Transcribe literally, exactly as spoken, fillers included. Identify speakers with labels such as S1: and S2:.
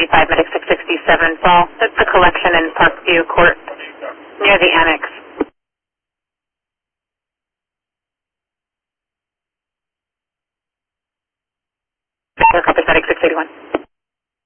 S1: eighty-five, medic six sixty-seven, Fall. That's the collection in Parkview Court near the annex. Copy, medic six eighty-one.